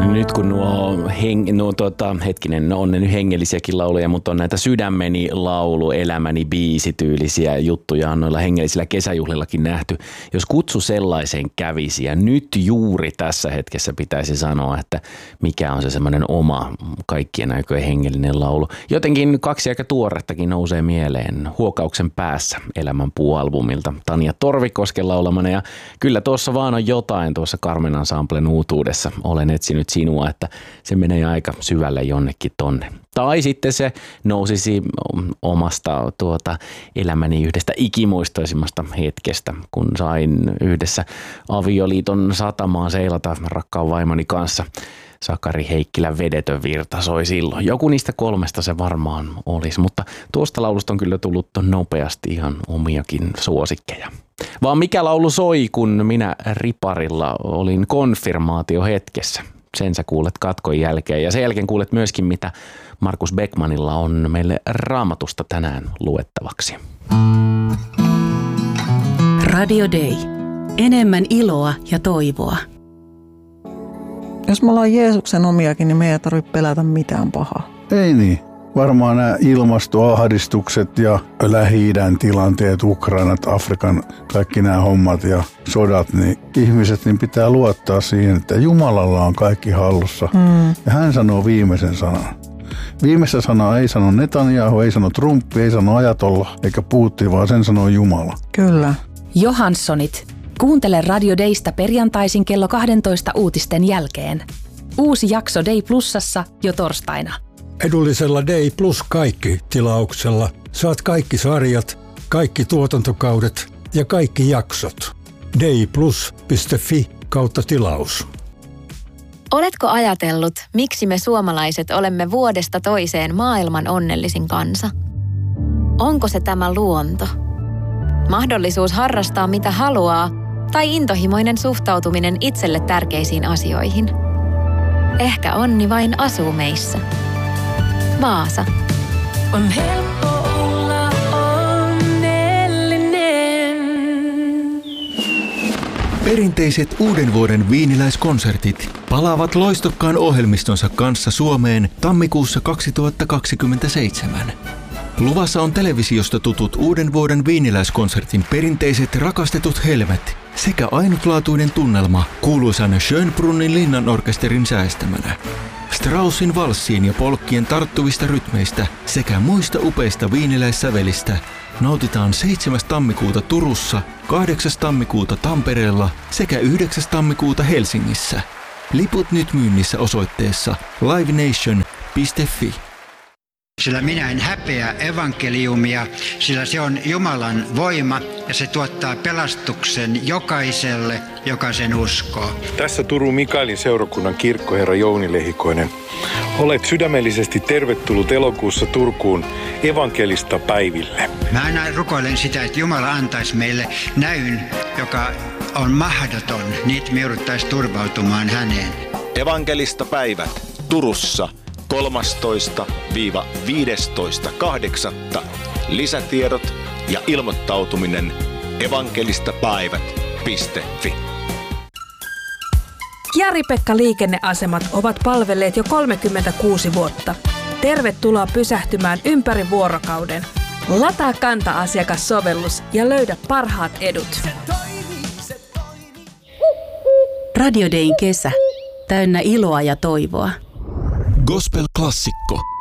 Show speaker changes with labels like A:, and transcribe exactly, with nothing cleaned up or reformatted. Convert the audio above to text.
A: Nyt kun nuo, heng, nuo tota, hetkinen, no on ne nyt hengellisiäkin lauluja, mutta on näitä sydämeni laulu, elämäni biisi tyylisiä juttuja on noilla hengellisillä kesäjuhlillakin nähty. Jos kutsu sellaiseen kävisi ja nyt juuri tässä hetkessä pitäisi sanoa, että mikä on se semmoinen oma kaikkien aikojen hengellinen laulu. Jotenkin kaksi aika tuorettakin nousee mieleen Huokauksen päässä Elämänpuu-albumilta Tanja Torvikosken laulamana ja kyllä tuossa vaan on jotain tuossa Carmen Ensemblen uutuudessa. Olen etsinyt sinua, että se menee aika syvälle jonnekin tonne. Tai sitten se nousisi omasta tuota elämäni yhdestä ikimuistoisimmasta hetkestä, kun sain yhdessä avioliiton satamaan seilata rakkaan vaimoni kanssa. Sakari Heikkilän Vedetön virta soi silloin. Joku niistä kolmesta se varmaan olisi, mutta tuosta laulusta on kyllä tullut nopeasti ihan omiakin suosikkeja. Vaan mikä laulu soi, kun minä riparilla olin konfirmaatiohetkessä? Sen sä kuulet katkon jälkeen ja sen jälkeen kuulet myöskin, mitä Markus Beckmanilla on meille Raamatusta tänään luettavaksi.
B: Radio Day. Enemmän iloa ja toivoa.
C: Jos me ollaan Jeesuksen omiakin, niin me ei tarvitse pelätä mitään pahaa.
D: Ei niin. Varmaan nämä ilmastoahdistukset ja Lähi-idän tilanteet, Ukrainat, Afrikan, kaikki nämä hommat ja sodat, niin ihmiset niin pitää luottaa siihen, että Jumalalla on kaikki hallussa. Mm. Ja hän sanoo viimeisen sanan. Viimeistä sanaa ei sano Netanyahu, ei sano Trump, ei sano Ajatolla eikä Putin, vaan sen sanoo Jumala.
C: Kyllä.
B: Johanssonit. Kuuntele Radio Daysta perjantaisin kello kaksitoista uutisten jälkeen. Uusi jakso Day Plusassa jo torstaina.
E: Edullisella Day Plus kaikki tilauksella saat kaikki sarjat, kaikki tuotantokaudet ja kaikki jaksot. dayplus piste fi kautta tilaus.
F: Oletko ajatellut, miksi me suomalaiset olemme vuodesta toiseen maailman onnellisin kansa? Onko se tämä luonto? Mahdollisuus harrastaa mitä haluaa tai intohimoinen suhtautuminen itselle tärkeisiin asioihin? Ehkä onni vain asuu meissä. Vaasa.
G: On helppo olla onnellinen.
H: Perinteiset uuden vuoden viiniläiskonsertit palaavat loistokkaan ohjelmistonsa kanssa Suomeen tammikuussa kaksituhattakaksikymmentäseitsemän. Luvassa on televisiosta tutut uuden vuoden viiniläiskonsertin perinteiset rakastetut helmet sekä ainutlaatuinen tunnelma kuuluisan Schönbrunnin linnanorkesterin säestämänä. Straussin valssien ja polkkien tarttuvista rytmeistä sekä muista upeista viiniläissävelistä nautitaan seitsemäs tammikuuta Turussa, kahdeksas tammikuuta Tampereella sekä yhdeksäs tammikuuta Helsingissä. Liput nyt myynnissä osoitteessa livenation piste fi.
I: Sillä minä en häpeä evankeliumia, sillä se on Jumalan voima ja se tuottaa pelastuksen jokaiselle, joka sen uskoo.
J: Tässä Turun Mikaelin seurakunnan kirkkoherra Jouni Lehikoinen. Olet sydämellisesti tervetullut elokuussa Turkuun evankelista päiville.
I: Mä aina rukoilen sitä, että Jumala antaisi meille näyn, joka on mahdoton, niin että me jouduttaisiin turvautumaan häneen.
K: Evankelista päivät Turussa. kolmastoista viidestoista kahdeksatta Lisätiedot ja ilmoittautuminen evankelistapäivät piste fi.
L: Jari-Pekka liikenneasemat ovat palvelleet jo kolmekymmentäkuusi vuotta. Tervetuloa pysähtymään ympäri vuorokauden. Lataa Kanta-asiakassovellus ja löydä parhaat edut.
B: Radio Dayn kesä. Täynnä iloa ja toivoa.
H: Gospel-klassikko.